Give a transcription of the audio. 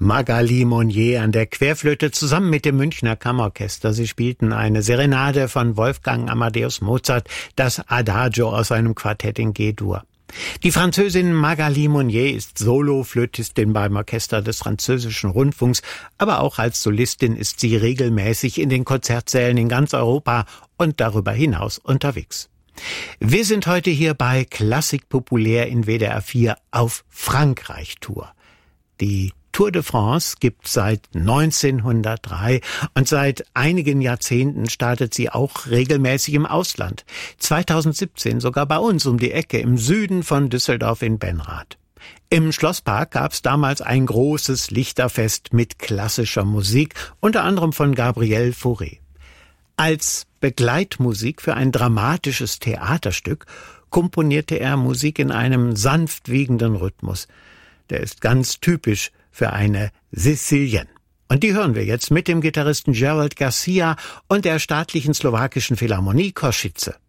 Magali Monnier an der Querflöte zusammen mit dem Münchner Kammerorchester. Sie spielten eine Serenade von Wolfgang Amadeus Mozart, das Adagio aus seinem Quartett in G-Dur. Die Französin Magali Monnier ist Soloflötistin beim Orchester des Französischen Rundfunks, aber auch als Solistin ist sie regelmäßig in den Konzertsälen in ganz Europa und darüber hinaus unterwegs. Wir sind heute hier bei Klassik populär in WDR 4 auf Frankreich-Tour. Die Tour de France gibt seit 1903 und seit einigen Jahrzehnten startet sie auch regelmäßig im Ausland. 2017 sogar bei uns um die Ecke im Süden von Düsseldorf in Benrath. Im Schlosspark gab es damals ein großes Lichterfest mit klassischer Musik, unter anderem von Gabriel Fauré. Als Begleitmusik für ein dramatisches Theaterstück komponierte er Musik in einem sanft wiegenden Rhythmus. Der ist ganz typisch für eine Sicilienne. Und die hören wir jetzt mit dem Gitarristen Gerald Garcia und der Staatlichen Slowakischen Philharmonie Košice.